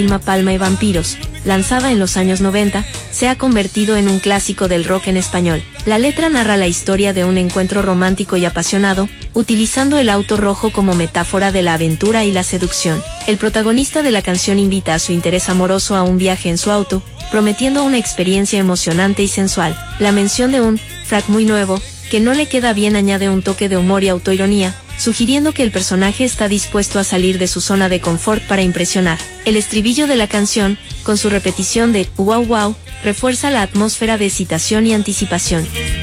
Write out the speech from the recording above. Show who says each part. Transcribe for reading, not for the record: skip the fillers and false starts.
Speaker 1: Palma y Vampiros, lanzada en los años 90, se ha convertido en un clásico del rock en español. La letra narra la historia de un encuentro romántico y apasionado, utilizando el auto rojo como metáfora de la aventura y la seducción. El protagonista de la canción invita a su interés amoroso a un viaje en su auto, prometiendo una experiencia emocionante y sensual. La mención de un frac muy nuevo, que no le queda bien, añade un toque de humor y autoironía, sugiriendo que el personaje está dispuesto a salir de su zona de confort para impresionar. El estribillo de la canción, con su repetición de wow wow, refuerza la atmósfera de excitación y anticipación.